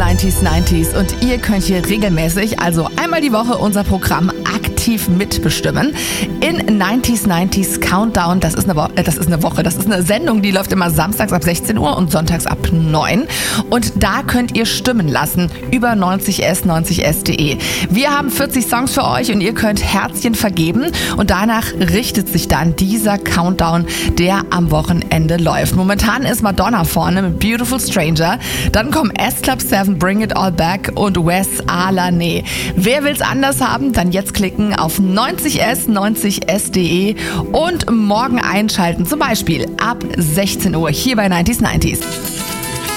90s und ihr könnt hier regelmäßig, also einmal die Woche, unser Programm aktiv mitbestimmen. In 90s Countdown, das ist eine Sendung, die läuft immer samstags ab 16 Uhr und sonntags ab 9. Und da könnt ihr stimmen lassen über 90s.de. Wir haben 40 Songs für euch und ihr könnt Herzchen vergeben und danach richtet sich dann dieser Countdown, der am Wochenende läuft. Momentan ist Madonna vorne mit Beautiful Stranger, dann kommen S-Club 7, Bring It All Back und Wes Alane. Wer will's anders haben, dann jetzt klicken auf 90s.de und morgen einschalten, zum Beispiel ab 16 Uhr hier bei 90s.